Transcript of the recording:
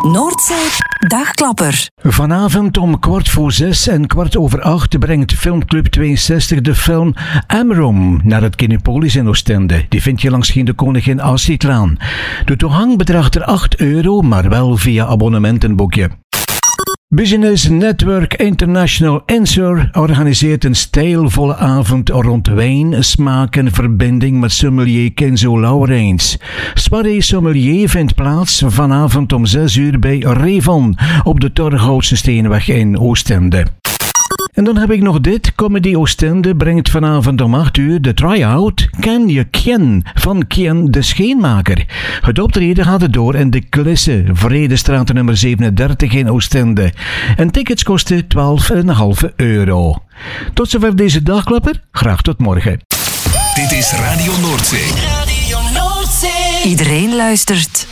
Noordzee Dagklapper. Vanavond om 6:15 en 8:15 brengt Filmclub 62 de film Amrum naar het Kinepolis in Oostende. Die vind je langs de Koningin Astridlaan. De toegang bedraagt er €8, maar wel via abonnementenboekje. Business Network International Insur organiseert een stijlvolle avond rond wijn, smaak en verbinding met sommelier Kenzo Laurijns. Soirée Sommelier vindt plaats vanavond om 6:00 bij Revon op de Torhoutse Steenweg in Oostende. En dan heb ik nog dit. Comedy Oostende brengt vanavond om 8:00 de try-out Ken je Kien van Kien de Scheenmaker. Het optreden gaat door in de Klisse, Vredestraat nummer 37 in Oostende. En tickets kosten €12,5. Tot zover deze dagklapper. Graag tot morgen. Dit is Radio Noordzee. Radio Noordzee. Iedereen luistert.